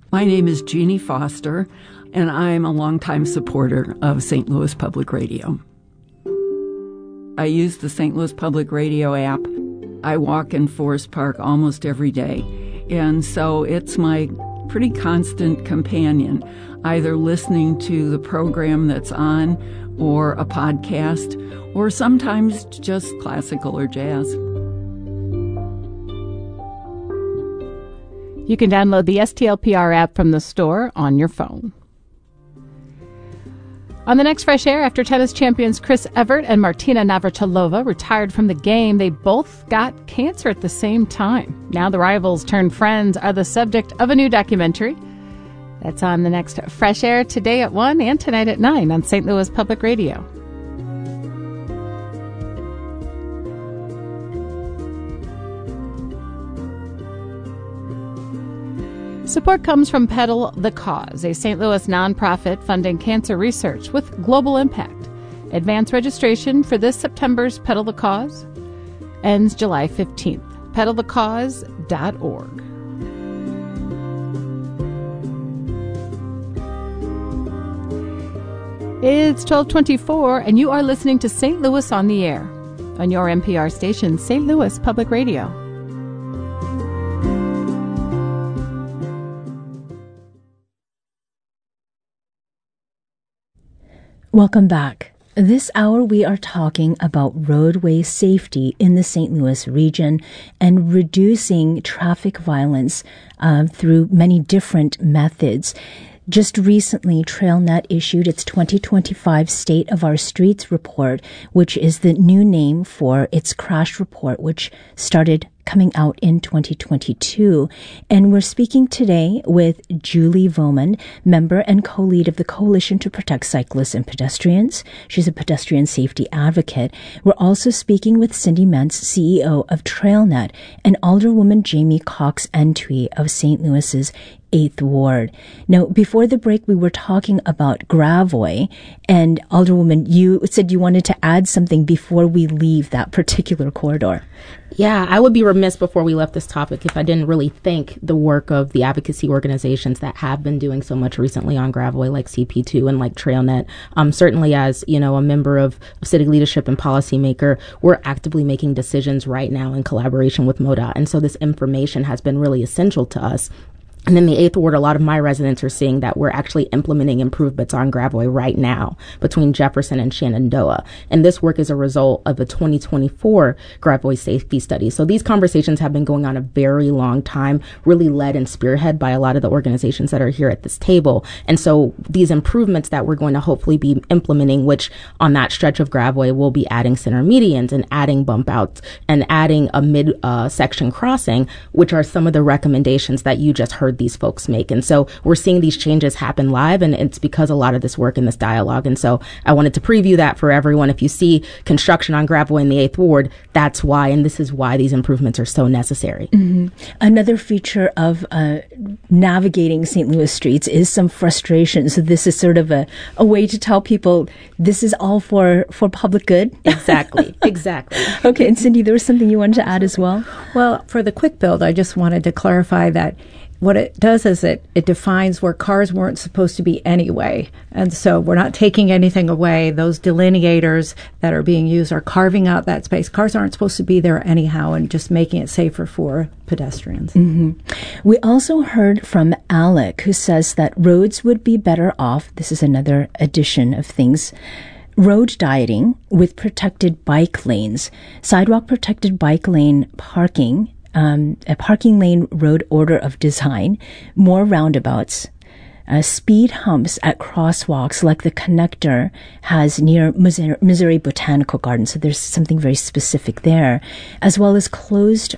My name is Jeannie Foster, and I'm a longtime supporter of St. Louis Public Radio. I use the St. Louis Public Radio app. I walk in Forest Park almost every day, and so it's my pretty constant companion, either listening to the program that's on or a podcast, or sometimes just classical or jazz. You can download the STLPR app from the store on your phone. On the next Fresh Air, after tennis champions Chris Evert and Martina Navratilova retired from the game, they both got cancer at the same time. Now the rivals turned friends are the subject of a new documentary. That's on the next Fresh Air, today at 1 and tonight at 9 on St. Louis Public Radio. Support comes from Pedal the Cause, a St. Louis nonprofit funding cancer research with global impact. Advance registration for this September's Pedal the Cause ends July 15th. pedalthecause.org. It's 12:24, and you are listening to St. Louis on the Air on your NPR station, St. Louis Public Radio. Welcome back. This hour we are talking about roadway safety in the St. Louis region and reducing traffic violence through many different methods. Just recently, TrailNet issued its 2025 State of Our Streets report, which is the new name for its crash report, which started coming out in 2022. And we're speaking today with Julie Voman, member and co-lead of the Coalition to Protect Cyclists and Pedestrians. She's a pedestrian safety advocate. We're also speaking with Cindy Mentz, CEO of TrailNet, and Alderwoman Jamie Cox-Entwee of St. Louis's 8th Ward. Now, before the break, we were talking about Gravois, and Alderwoman, you said you wanted to add something before we leave that particular corridor. Yeah, I would be remiss before we left this topic if I didn't really thank the work of the advocacy organizations that have been doing so much recently on Gravois, like CP2 and like TrailNet. Certainly as, a member of city leadership and policymaker, we're actively making decisions right now in collaboration with MoDOT. And so this information has been really essential to us. And in the 8th Ward, a lot of my residents are seeing that we're actually implementing improvements on Gravois right now between Jefferson and Shenandoah. And this work is a result of the 2024 Gravois safety study. So these conversations have been going on a very long time, really led and spearheaded by a lot of the organizations that are here at this table. And so these improvements that we're going to hopefully be implementing, which on that stretch of Gravois, we'll be adding center medians and adding bump outs and adding a mid-section crossing, which are some of the recommendations that you just heard these folks make. And so we're seeing these changes happen live, and it's because a lot of this work and this dialogue. And so I wanted to preview that for everyone. If you see construction on Gravois in the 8th Ward, that's why, and this is why these improvements are so necessary. Mm-hmm. Another feature of navigating St. Louis streets is some frustration. So this is sort of a way to tell people this is all for public good. Exactly. Okay. And Cindy, there was something you wanted to add as well? Well, for the quick build, I just wanted to clarify that what it does is it defines where cars weren't supposed to be anyway. And so we're not taking anything away. Those delineators that are being used are carving out that space. Cars aren't supposed to be there anyhow, and just making it safer for pedestrians. Mm-hmm. We also heard from Alec, who says that roads would be better off. This is another addition of things. Road dieting with protected bike lanes, sidewalk protected bike lane parking, a parking lane road order of design, more roundabouts, speed humps at crosswalks like the connector has near Missouri Botanical Garden. So there's something very specific there, as well as closed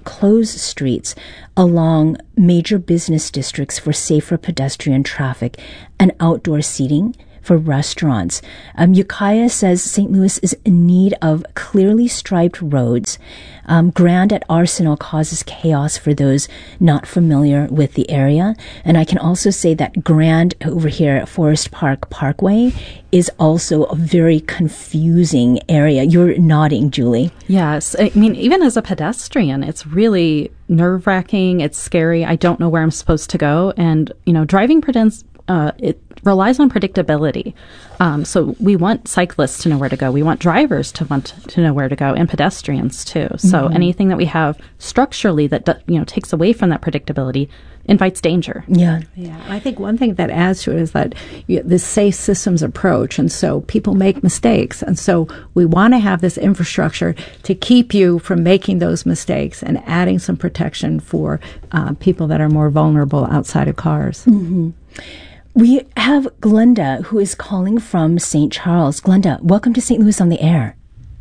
streets along major business districts for safer pedestrian traffic and outdoor seating for restaurants. Ukiah says St. Louis is in need of clearly striped roads. Grand at Arsenal causes chaos for those not familiar with the area. And I can also say that Grand over here at Forest Park Parkway is also a very confusing area. You're nodding, Julie. Yes. I mean, even as a pedestrian, it's really nerve-wracking. It's scary. I don't know where I'm supposed to go. And, driving it relies on predictability. So we want cyclists to know where to go. We want drivers to want to know where to go, and pedestrians too. So anything that we have structurally that takes away from that predictability invites danger. Yeah. I think one thing that adds to it is that this safe systems approach, and so people make mistakes, and so we want to have this infrastructure to keep you from making those mistakes and adding some protection for people that are more vulnerable outside of cars. Mm-hmm. We have Glenda, who is calling from St. Charles. Glenda, welcome to St. Louis on the Air.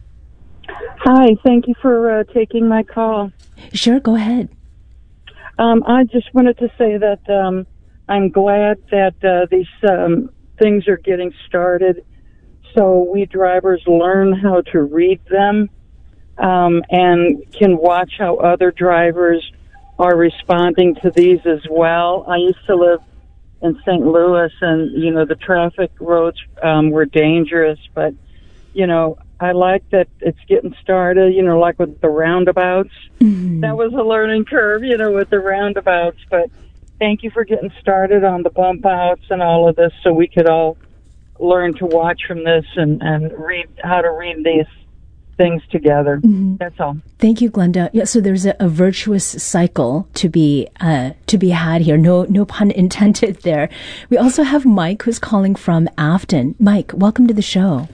Hi, thank you for taking my call. Sure, go ahead. I just wanted to say that I'm glad that these things are getting started so we drivers learn how to read them and can watch how other drivers are responding to these as well. I used to live in St. Louis, and, the traffic roads were dangerous, but, I like that it's getting started, like with the roundabouts. Mm-hmm. That was a learning curve, with the roundabouts, but thank you for getting started on the bump outs and all of this so we could all learn to watch from this and read how to read these things together. Mm-hmm. That's all. Thank you, Glenda. Yeah, so there's a virtuous cycle to be had here. No pun intended there. We also have Mike, who's calling from Afton. Mike, welcome to the show.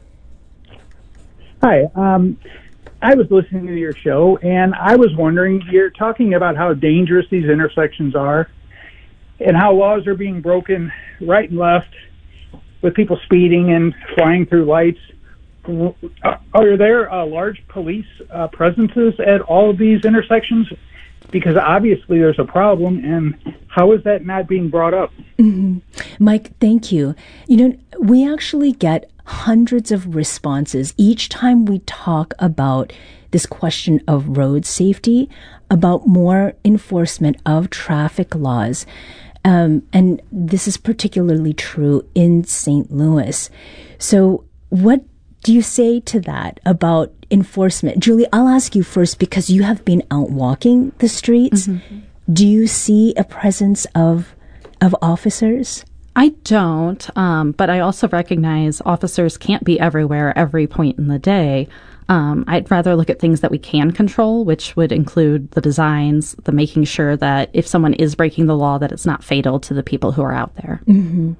Hi. I was listening to your show, and I was wondering, you're talking about how dangerous these intersections are and how laws are being broken right and left with people speeding and flying through lights. Are there large police presences at all of these intersections? Because obviously there's a problem, and how is that not being brought up? Mm-hmm. Mike, thank you. We actually get hundreds of responses each time we talk about this question of road safety, about more enforcement of traffic laws. And this is particularly true in St. Louis. So what do you say to that about enforcement? Julie, I'll ask you first because you have been out walking the streets. Mm-hmm. Do you see a presence of officers? I don't, but I also recognize officers can't be everywhere at every point in the day. I'd rather look at things that we can control, which would include the designs, the making sure that if someone is breaking the law, that it's not fatal to the people who are out there. Mm-hmm.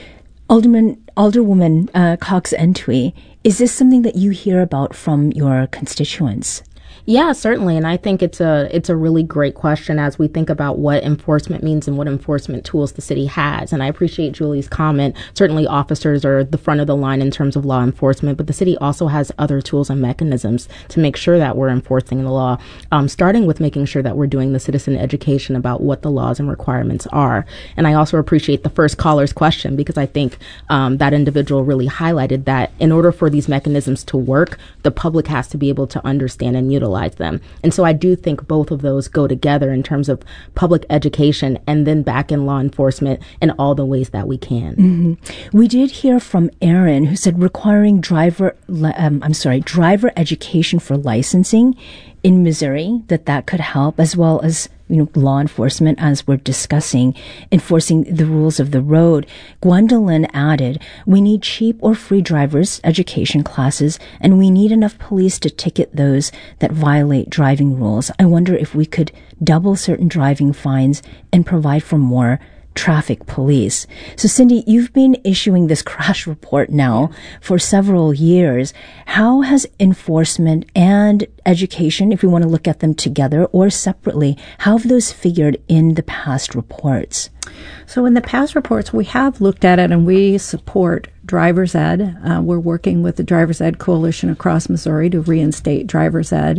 Alderwoman Cox Entwee, is this something that you hear about from your constituents? Yeah, certainly. And I think it's a really great question as we think about what enforcement means and what enforcement tools the city has. And I appreciate Julie's comment. Certainly officers are the front of the line in terms of law enforcement, but the city also has other tools and mechanisms to make sure that we're enforcing the law, starting with making sure that we're doing the citizen education about what the laws and requirements are. And I also appreciate the first caller's question because I think that individual really highlighted that in order for these mechanisms to work, the public has to be able to understand and utilize them. And so I do think both of those go together in terms of public education and then back in law enforcement in all the ways that we can. Mm-hmm. We did hear from Aaron, who said requiring driver education for licensing in Missouri, that could help, as well as law enforcement, as we're discussing, enforcing the rules of the road. Gwendolyn added, we need cheap or free driver's education classes, and we need enough police to ticket those that violate driving rules. I wonder if we could double certain driving fines and provide for more traffic police. So Cindy, you've been issuing this crash report now for several years. How has enforcement and education, if we want to look at them together or separately, how have those figured in the past reports? So in the past reports, we have looked at it and we support driver's ed. We're working with the Driver's Ed Coalition across Missouri to reinstate driver's ed.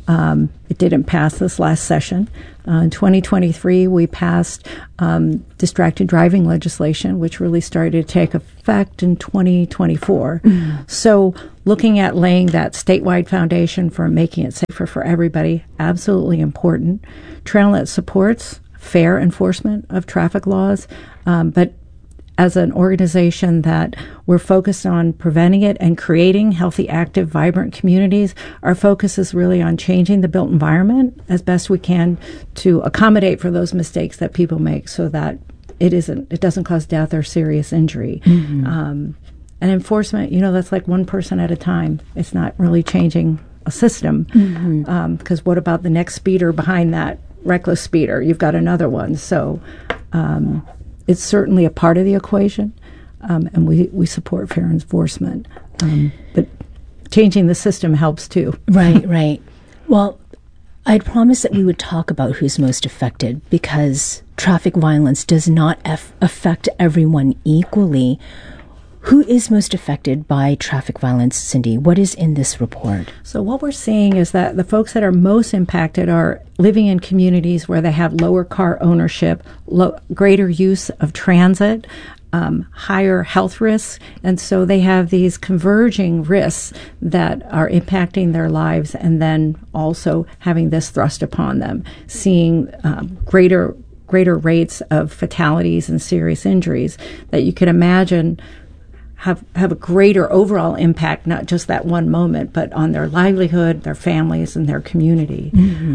It didn't pass this last session. In 2023, we passed distracted driving legislation, which really started to take effect in 2024. So looking at laying that statewide foundation for making it safer for everybody, absolutely important. TrailNet supports fair enforcement of traffic laws, but as an organization that we're focused on preventing it and creating healthy, active, vibrant communities, our focus is really on changing the built environment as best we can to accommodate for those mistakes that people make so that it doesn't cause death or serious injury. And enforcement, that's like one person at a time. It's not really changing a system. Because what about the next speeder behind that reckless speeder? You've got another one. So it's certainly a part of the equation, and we support fair enforcement. But changing the system helps too. Right. Well, I'd promised that we would talk about who's most affected because traffic violence does not affect everyone equally. Who is most affected by traffic violence, Cindy? What is in this report? So what we're seeing is that the folks that are most impacted are living in communities where they have lower car ownership, greater use of transit, higher health risks, and so they have these converging risks that are impacting their lives and then also having this thrust upon them, seeing greater rates of fatalities and serious injuries that you can imagine have a greater overall impact, not just that one moment, but on their livelihood, their families, and their community.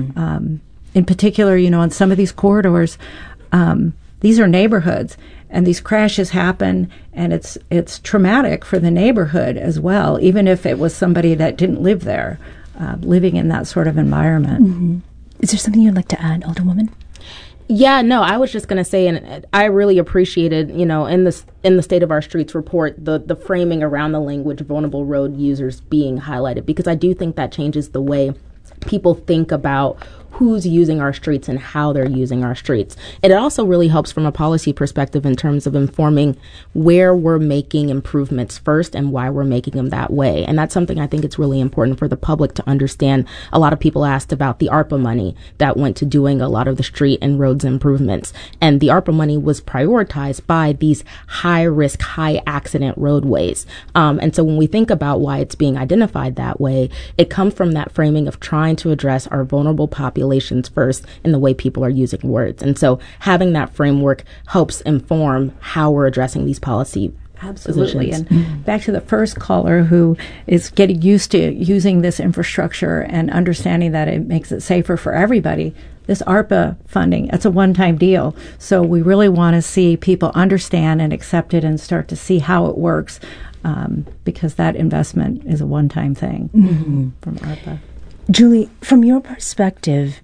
In particular, on some of these corridors, these are neighborhoods, and these crashes happen, and it's traumatic for the neighborhood as well, even if it was somebody that didn't live there, living in that sort of environment. Is there something you'd like to add, Alderwoman? Yeah, no, I was just going to say, and I really appreciated, in the State of Our Streets report, the framing around the language vulnerable road users being highlighted, because I do think that changes the way people think about who's using our streets and how they're using our streets. And it also really helps from a policy perspective in terms of informing where we're making improvements first and why we're making them that way. And that's something I think it's really important for the public to understand. A lot of people asked about the ARPA money that went to doing a lot of the street and roads improvements. And the ARPA money was prioritized by these high risk, high accident roadways. And so when we think about why it's being identified that way, it comes from that framing of trying to address our vulnerable populations first in the way people are using words. And so having that framework helps inform how we're addressing these policy Absolutely. positions. And back to the first caller who is getting used to using this infrastructure and understanding that it makes it safer for everybody. This ARPA funding, it's a one-time deal. So we really want to see people understand and accept it and start to see how it works, because that investment is a one-time thing from ARPA. Julie, from your perspective,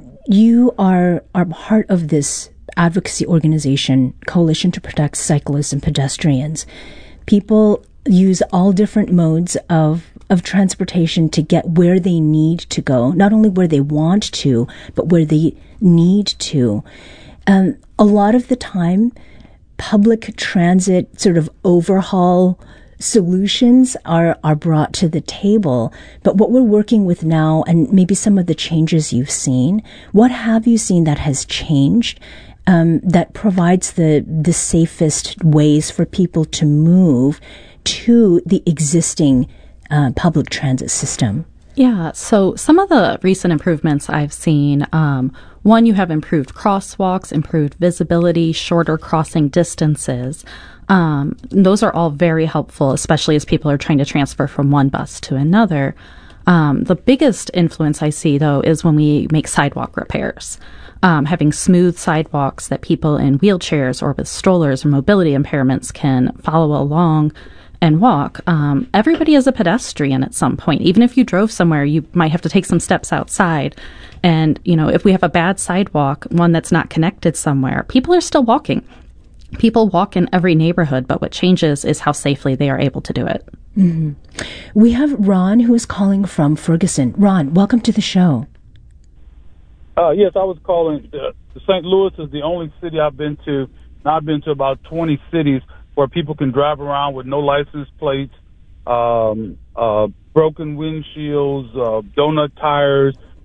you are part of this advocacy organization, Coalition to Protect Cyclists and Pedestrians. People use all different modes of transportation to get where they need to go, not only where they want to, but where they need to. A lot of the time, public transit sort of overhaul solutions are brought to the table, but what we're working with now and maybe some of the changes you've seen, what have you seen that has changed that provides the safest ways for people to move to the existing public transit system? Yeah, so some of the recent improvements I've seen, one, you have improved crosswalks, improved visibility, shorter crossing distances. Those are all very helpful, especially as people are trying to transfer from one bus to another. The biggest influence I see, though, is when we make sidewalk repairs. Having smooth sidewalks that people in wheelchairs or with strollers or mobility impairments can follow along and walk. Everybody is a pedestrian at some point. Even if you drove somewhere, you might have to take some steps outside. And, if we have a bad sidewalk, one that's not connected somewhere, people are still walking. People walk in every neighborhood, but what changes is how safely they are able to do it. We have Ron who is calling from Ferguson. Ron, welcome to the show. Yes, I was calling. St. Louis is the only city I've been to. I've been to about 20 cities where people can drive around with no license plates, broken windshields, donut tires,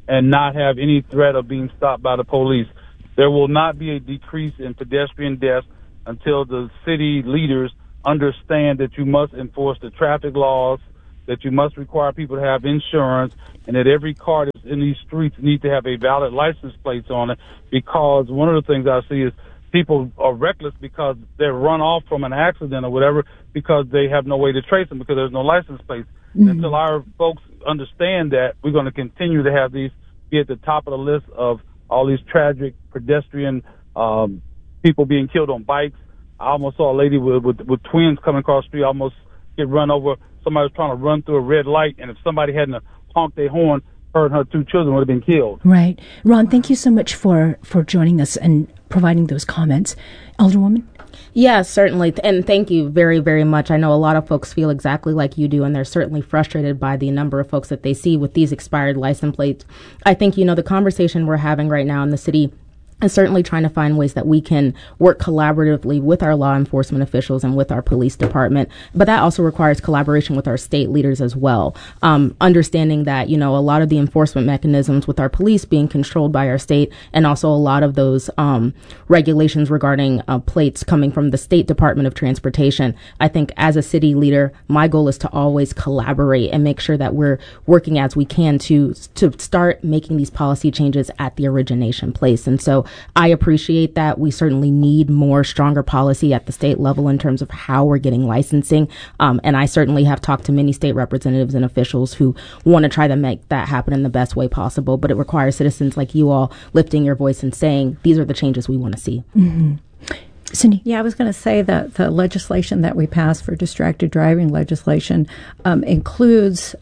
and not have any threat of being stopped by the police. There will not be a decrease in pedestrian deaths until the city leaders understand that you must enforce the traffic laws, that you must require people to have insurance, and that every car that's in these streets needs to have a valid license plate on it, because one of the things I see is people are reckless because they're run off from an accident or whatever because they have no way to trace them because there's no license plates. Mm-hmm. Until our folks understand that, we're going to continue to have these be at the top of the list of all these tragic pedestrian people being killed on bikes. I almost saw a lady with twins coming across the street, almost get run over. Somebody was trying to run through a red light, and if somebody hadn't honked their horn, her and her two children would have been killed. Right. Ron, thank you so much for joining us and providing those comments. Alderwoman? Yeah, certainly. And thank you very, very much. I know a lot of folks feel exactly like you do, and they're certainly frustrated by the number of folks that they see with these expired license plates. I think, the conversation we're having right now in the city and certainly trying to find ways that we can work collaboratively with our law enforcement officials and with our police department. But that also requires collaboration with our state leaders as well. Understanding that, a lot of the enforcement mechanisms with our police being controlled by our state, and also a lot of those regulations regarding plates coming from the State Department of Transportation. I think as a city leader, my goal is to always collaborate and make sure that we're working as we can to start making these policy changes at the origination place. And so I appreciate that. We certainly need more stronger policy at the state level in terms of how we're getting licensing. And I certainly have talked to many state representatives and officials who want to try to make that happen in the best way possible. But it requires citizens like you all lifting your voice and saying, these are the changes we want to see. Mm-hmm. Cindy? Yeah, I was going to say that the legislation that we passed for distracted driving legislation includes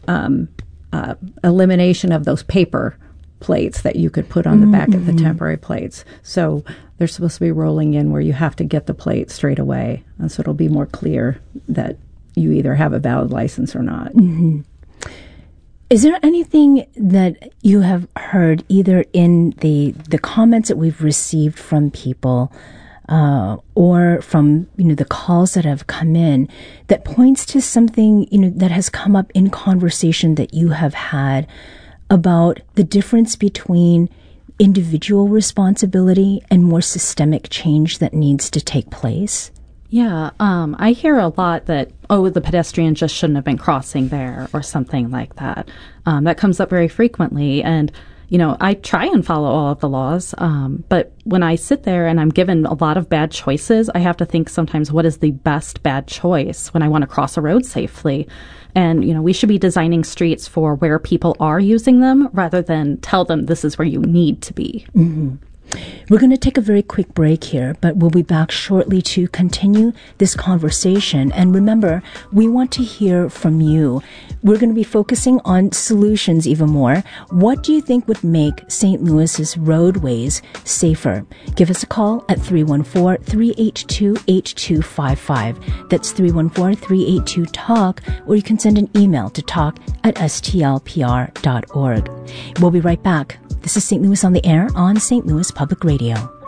elimination of those paper plates that you could put on the back of the temporary plates. So they're supposed to be rolling in where you have to get the plate straight away. And so it'll be more clear that you either have a valid license or not. Mm-hmm. Is there anything that you have heard either in the comments that we've received from people or from, the calls that have come in that points to something, that has come up in conversation that you have had about the difference between individual responsibility and more systemic change that needs to take place? Yeah, I hear a lot that, the pedestrian just shouldn't have been crossing there or something like that. That comes up very frequently. And, I try and follow all of the laws. But when I sit there and I'm given a lot of bad choices, I have to think sometimes, what is the best bad choice when I want to cross a road safely? And, we should be designing streets for where people are using them rather than tell them this is where you need to be. Mm-hmm. We're going to take a very quick break here, but we'll be back shortly to continue this conversation. And remember, we want to hear from you. We're going to be focusing on solutions even more. What do you think would make St. Louis's roadways safer? Give us a call at 314-382-8255. That's 314-382-TALK, or you can send an email to talk@stlpr.org. We'll be right back. This is St. Louis on the Air on St. Louis Public Radio.